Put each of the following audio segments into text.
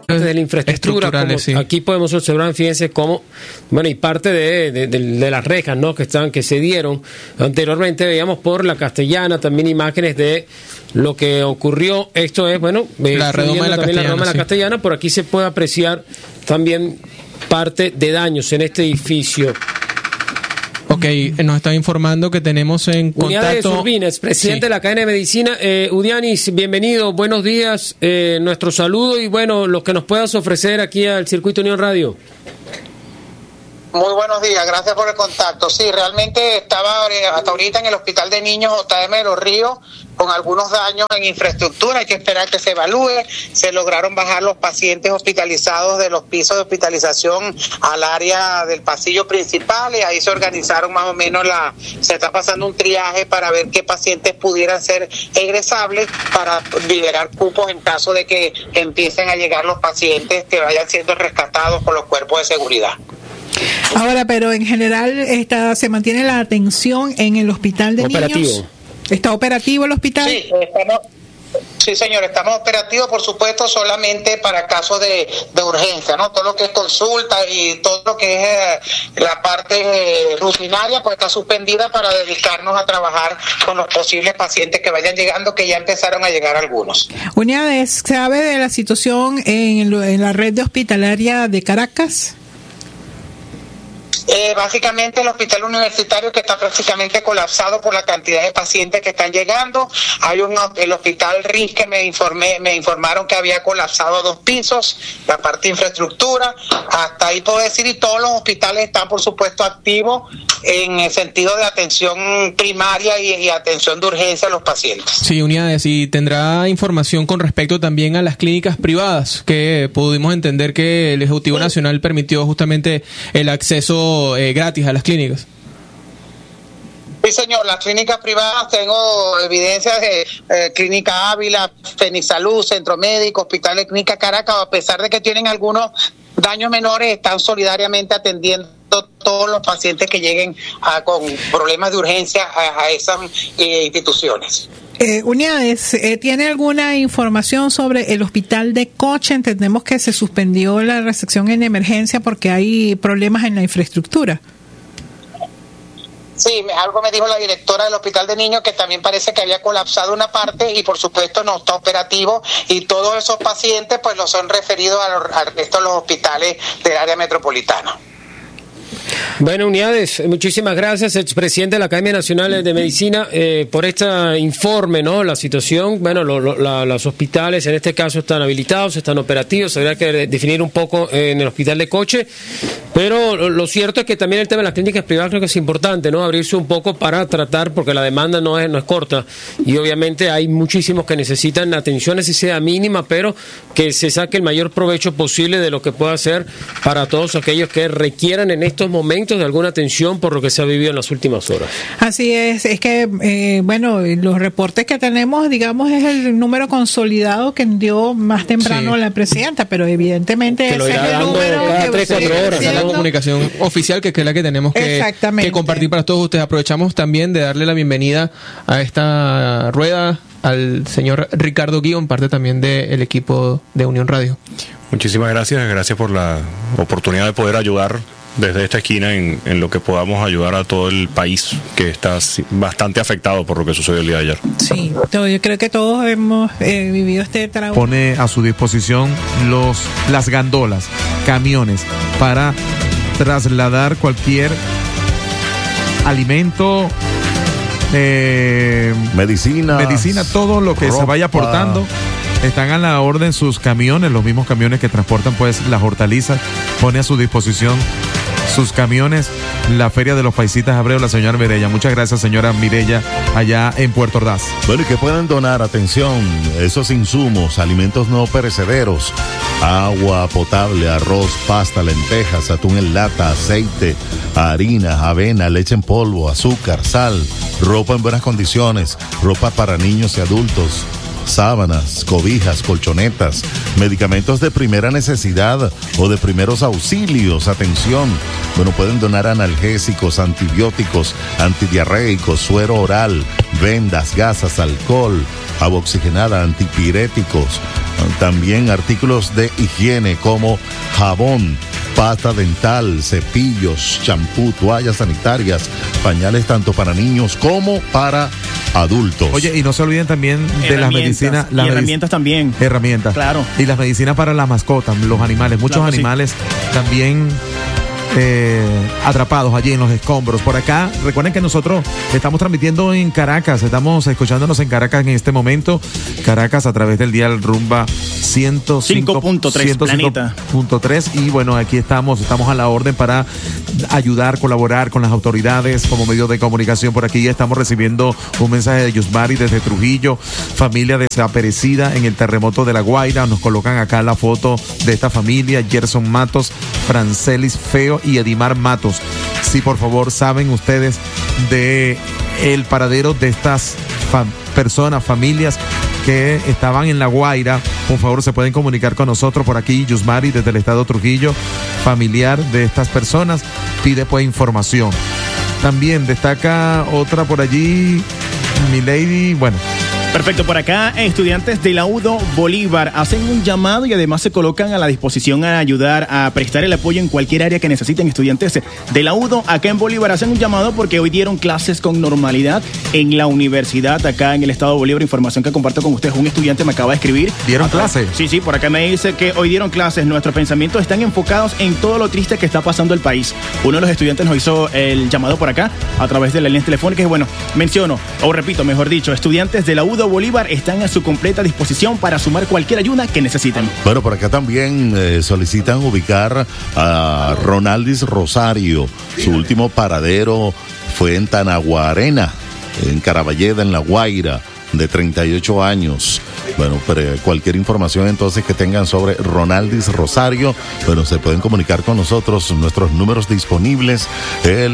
de la infraestructura, como sí. Aquí podemos observar, fíjense cómo, bueno, y parte de las rejas, ¿no?, que se dieron anteriormente, veíamos por la Castellana también imágenes de lo que ocurrió. Esto es, bueno, la redoma de la Castellana, por aquí se puede apreciar también parte de daños en este edificio. Ok, nos están informando que tenemos en Uniades contacto... Urbines, presidente Sí. de la cadena de medicina. Udianis, bienvenido, buenos días, nuestro saludo y bueno, lo que nos puedas ofrecer aquí al Circuito Unión Radio. Muy buenos días, gracias por el contacto. Sí, realmente estaba hasta ahorita en el Hospital de Niños JM de Los Ríos con algunos daños en infraestructura, hay que esperar que se evalúe. Se lograron bajar los pacientes hospitalizados de los pisos de hospitalización al área del pasillo principal y ahí se organizaron más o menos se está pasando un triaje para ver qué pacientes pudieran ser egresables para liberar cupos en caso de que empiecen a llegar los pacientes que vayan siendo rescatados por los cuerpos de seguridad. Ahora, pero en general se mantiene la atención en el hospital de niños. ¿Está operativo el hospital? Sí, señor, estamos operativos, por supuesto, solamente para casos de urgencia, ¿no? Todo lo que es consulta y todo lo que es la parte rutinaria, pues está suspendida para dedicarnos a trabajar con los posibles pacientes que vayan llegando, que ya empezaron a llegar algunos. Unidades, ¿sabe de la situación en la red de hospitalaria de Caracas? Básicamente el hospital universitario que está prácticamente colapsado por la cantidad de pacientes que están llegando. Hay el hospital RIS que me informaron que había colapsado 2 pisos, la parte de infraestructura, hasta ahí puedo decir, y todos los hospitales están por supuesto activos en el sentido de atención primaria y atención de urgencia a los pacientes. Sí, Unidades, y tendrá información con respecto también a las clínicas privadas, que pudimos entender que el Ejecutivo Nacional permitió justamente el acceso gratis a las clínicas. Sí, señor, las clínicas privadas, tengo evidencias de Clínica Ávila, Fenisalud, Centro Médico, Hospital de Clínica Caracas, a pesar de que tienen algunos daños menores, están solidariamente atendiendo todos los pacientes que lleguen con problemas de urgencia a esas instituciones. Unidades, ¿tiene alguna información sobre el hospital de Coche? Entendemos que se suspendió la recepción en emergencia porque hay problemas en la infraestructura. Sí, algo me dijo la directora del Hospital de Niños, que también parece que había colapsado una parte y por supuesto no está operativo, y todos esos pacientes pues los son referidos al resto de los hospitales del área metropolitana. Bueno, Unidades, muchísimas gracias, expresidente de la Academia Nacional de Medicina, por este informe, ¿no? La situación, bueno, los hospitales en este caso están habilitados, están operativos, habría que definir un poco en el hospital de Coche, pero lo cierto es que también el tema de las clínicas privadas creo que es importante, ¿no? Abrirse un poco para tratar, porque la demanda no es corta, y obviamente hay muchísimos que necesitan atención, si sea mínima, pero que se saque el mayor provecho posible de lo que pueda hacer para todos aquellos que requieran en estos momentos de alguna atención por lo que se ha vivido en las últimas horas. Así es que, bueno, los reportes que tenemos, digamos, es el número consolidado que dio más temprano la presidenta, pero evidentemente ese es el número cada que 3-4 horas. Es la comunicación oficial que es la que tenemos que compartir para todos ustedes. Aprovechamos también de darle la bienvenida a esta rueda al señor Ricardo Guión, parte también del equipo de Unión Radio. Muchísimas gracias por la oportunidad de poder ayudar desde esta esquina en lo que podamos ayudar a todo el país que está bastante afectado por lo que sucedió el día de ayer. Sí, yo creo que todos hemos vivido este trauma. Pone a su disposición las gandolas, camiones para trasladar cualquier alimento, medicina, todo lo que ropa, se vaya aportando. Están a la orden sus camiones, los mismos camiones que transportan pues las hortalizas. Pone a su disposición sus camiones la Feria de los Paisitas Abreu, la señora Mireya. Muchas gracias, señora Mireya, allá en Puerto Ordaz. Bueno, y que puedan donar, atención, esos insumos, alimentos no perecederos, agua potable, arroz, pasta, lentejas, atún en lata, aceite, harina, avena, leche en polvo, azúcar, sal, ropa en buenas condiciones, ropa para niños y adultos, sábanas, cobijas, colchonetas, medicamentos de primera necesidad o de primeros auxilios. Atención, bueno, pueden donar analgésicos, antibióticos, antidiarreicos, suero oral, vendas, gasas, alcohol, agua oxigenada, antipiréticos, También artículos de higiene como jabón, pasta dental, cepillos, champú, toallas sanitarias, pañales tanto para niños como para adultos. Oye, y no se olviden también de las medicinas. Y herramientas también. Herramientas. Claro. Y las medicinas para las mascotas, los animales. Muchos animales también atrapados allí en los escombros. Por acá, recuerden que nosotros estamos transmitiendo en Caracas, estamos escuchándonos en Caracas en este momento. Caracas a través del dial Rumba 105.3 Planeta. 105.3 y bueno, aquí estamos a la orden para ayudar, colaborar con las autoridades como medio de comunicación. Por aquí ya estamos recibiendo un mensaje de Yusmari desde Trujillo, familia desaparecida en el terremoto de La Guaira. Nos colocan acá la foto de esta familia: Gerson Matos, Francelis Feo y Edimar Matos. Sí, por favor, saben ustedes de el paradero de estas personas, familias que estaban en La Guaira. Por favor, se pueden comunicar con nosotros por aquí. Yusmari desde el estado Trujillo, familiar de estas personas, pide pues información. También destaca otra por allí, Milady, bueno. Perfecto, por acá estudiantes de la UDO Bolívar hacen un llamado y además se colocan a la disposición a ayudar, a prestar el apoyo en cualquier área que necesiten. Estudiantes de la UDO acá en Bolívar hacen un llamado porque hoy dieron clases con normalidad en la universidad acá en el estado de Bolívar. Información que comparto con ustedes, un estudiante me acaba de escribir. ¿Dieron clases? Sí, por acá me dice que hoy dieron clases. Nuestros pensamientos están enfocados en todo lo triste que está pasando el país. Uno de los estudiantes nos hizo el llamado por acá a través de la línea telefónica y bueno, repito, mejor dicho, estudiantes de la UDO Bolívar están a su completa disposición para sumar cualquier ayuda que necesiten. Bueno, por acá también solicitan ubicar a Ronaldis Rosario. Su último paradero fue en Tanaguarena, en Caraballeda, en La Guaira, de 38 años. Bueno, pero cualquier información entonces que tengan sobre Ronaldis Rosario, bueno, se pueden comunicar con nosotros. Nuestros números disponibles, el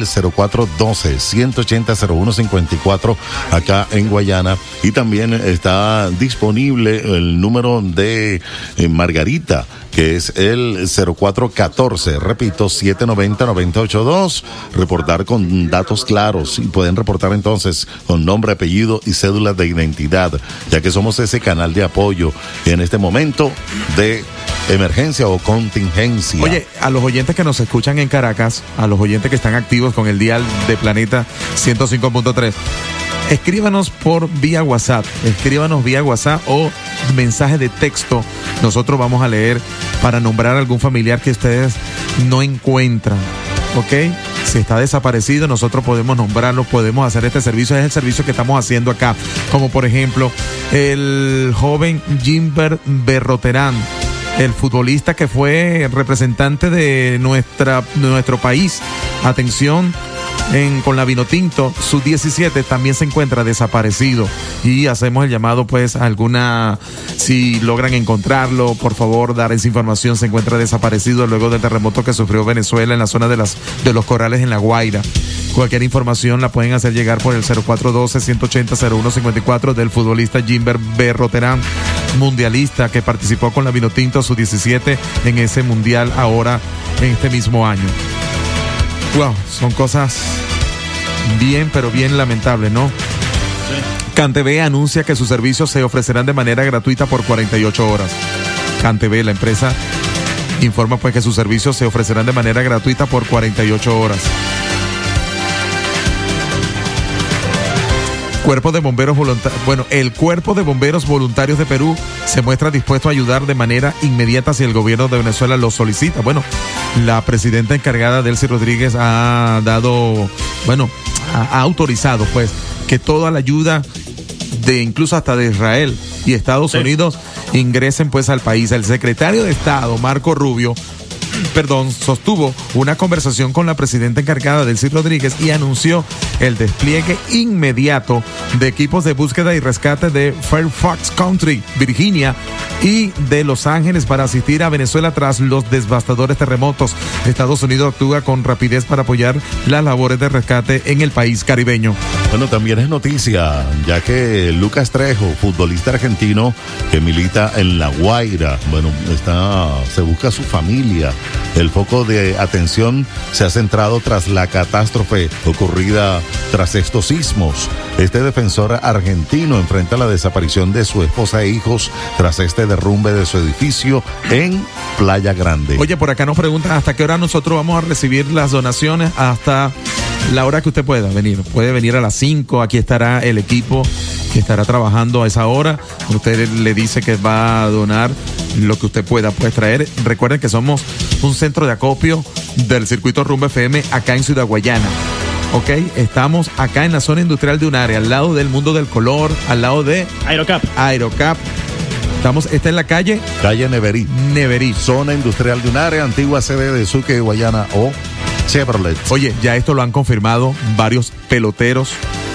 0412-180-0154 acá en Guayana, y también está disponible el número de Margarita, que es el 0414, repito, 790-982, reportar con datos claros, y pueden reportar entonces con nombre, apellido y cédula de identidad, ya que somos ese canal de apoyo en este momento de emergencia o contingencia. Oye, a los oyentes que nos escuchan en Caracas, a los oyentes que están activos con el dial de Planeta 105.3, escríbanos vía WhatsApp o mensaje de texto. Nosotros vamos a leer para nombrar algún familiar que ustedes no encuentran, ¿ok? Si está desaparecido, nosotros podemos nombrarlo, podemos hacer este servicio. Es el servicio que estamos haciendo acá, como por ejemplo el joven Jimber Berroterán, el futbolista que fue representante de nuestro país. Atención, con la Vinotinto, sub-17 también se encuentra desaparecido, y hacemos el llamado pues a si logran encontrarlo, por favor dar esa información. Se encuentra desaparecido luego del terremoto que sufrió Venezuela en la zona de los Corrales en La Guaira. Cualquier información la pueden hacer llegar por el 0412-180-0154 del futbolista Jimber Berroterán, mundialista que participó con la Vinotinto sub-17 en ese mundial ahora en este mismo año. Wow, son cosas bien, pero bien lamentables, ¿no? Sí. CanTV anuncia que sus servicios se ofrecerán de manera gratuita por 48 horas. CanTV, la empresa, informa pues que sus servicios se ofrecerán de manera gratuita por 48 horas. El Cuerpo de Bomberos Voluntarios de Perú se muestra dispuesto a ayudar de manera inmediata si el gobierno de Venezuela lo solicita. Bueno, la presidenta encargada, Delcy Rodríguez, ha autorizado pues que toda la ayuda incluso hasta de Israel y Estados Unidos ingresen pues al país. El secretario de Estado, Marco Rubio, sostuvo una conversación con la presidenta encargada, Delcy Rodríguez, y anunció el despliegue inmediato de equipos de búsqueda y rescate de Fairfax County, Virginia, y de Los Ángeles para asistir a Venezuela tras los devastadores terremotos. Estados Unidos actúa con rapidez para apoyar las labores de rescate en el país caribeño. Bueno, también es noticia, ya que Lucas Trejo, futbolista argentino que milita en La Guaira, se busca a su familia El foco de atención se ha centrado tras la catástrofe ocurrida tras estos sismos. Este defensor argentino enfrenta la desaparición de su esposa e hijos tras este derrumbe de su edificio en Playa Grande. Oye, por acá nos preguntan hasta qué hora nosotros vamos a recibir las donaciones. Hasta la hora que usted pueda venir. Puede venir a las 5, aquí estará el equipo que estará trabajando a esa hora. Usted le dice que va a donar lo que usted pueda, puede traer. Recuerden que somos un centro de acopio del circuito Rumba FM acá en Ciudad Guayana. Ok, estamos acá en la zona industrial de Unare, al lado del Mundo del Color, al lado de Aerocap. Está en la calle Neverí. Zona industrial de Unare, antigua sede de Sucre, Guayana o Chevrolet. Oye, ya esto lo han confirmado varios peloteros.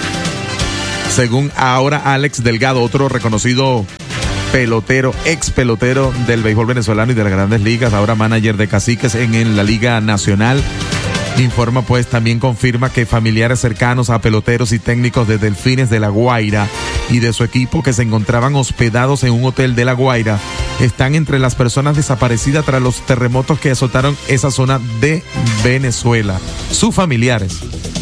Según ahora Alex Delgado, otro reconocido pelotero, ex pelotero del béisbol venezolano y de las grandes ligas, ahora manager de Caciques en la Liga Nacional. Informa, pues, también confirma que familiares cercanos a peloteros y técnicos de Delfines de La Guaira y de su equipo que se encontraban hospedados en un hotel de La Guaira están entre las personas desaparecidas tras los terremotos que azotaron esa zona de Venezuela. Sus familiares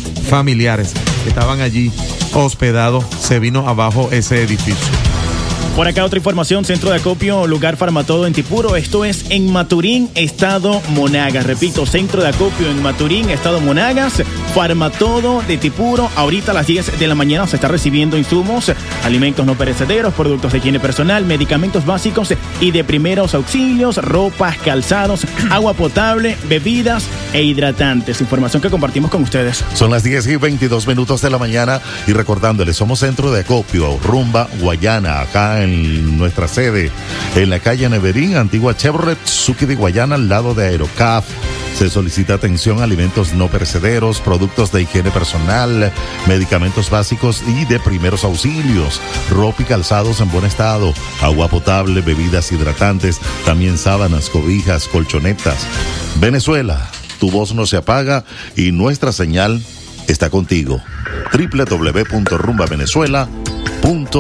que estaban allí hospedados, se vino abajo ese edificio. Por acá otra información, centro de acopio, lugar Farmatodo en Tipuro, esto es en Maturín, estado Monagas. Repito, centro de acopio en Maturín, estado Monagas, Farmatodo de Tipuro. Ahorita a las 10 de la mañana se está recibiendo insumos, alimentos no perecederos, productos de higiene personal, medicamentos básicos y de primeros auxilios, ropas, calzados, agua potable, bebidas e hidratantes. Información que compartimos con ustedes. Son las 10:22 de la mañana y recordándoles, somos centro de acopio, Rumba Guayana, acá en nuestra sede, en la calle Neverín, antigua Chevrolet, Sucre de Guayana, al lado de Aerocaf. Se solicita atención a alimentos no perecederos, productos de higiene personal, medicamentos básicos y de primeros auxilios, ropa y calzados en buen estado, agua potable, bebidas hidratantes, también sábanas, cobijas, colchonetas. Venezuela, tu voz no se apaga y nuestra señal está contigo. www.rumbavenezuela.com